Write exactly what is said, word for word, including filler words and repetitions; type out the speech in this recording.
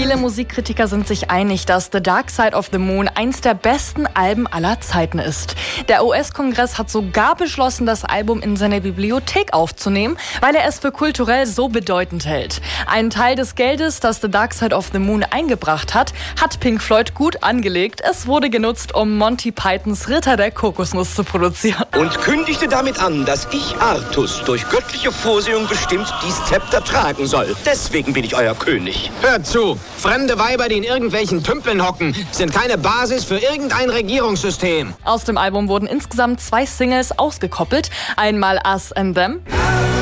Viele Musikkritiker sind sich einig, dass The Dark Side of the Moon eins der besten Alben aller Zeiten ist. Der U S-Kongress hat sogar beschlossen, das Album in seine Bibliothek aufzunehmen, weil er es für kulturell so bedeutend hält. Einen Teil des Geldes, das The Dark Side of the Moon eingebracht hat, hat Pink Floyd gut angelegt. Es wurde genutzt, um Monty Pythons Ritter der Kokosnuss zu produzieren. Und kündigte damit an, dass ich, Artus, durch göttliche Vorsehung bestimmt die Zepter tragen soll. Deswegen bin ich euer König. Hört zu! Fremde Weiber, die in irgendwelchen Tümpeln hocken, sind keine Basis für irgendein Regierungssystem. Aus dem Album wurden insgesamt zwei Singles ausgekoppelt. Einmal Us and Them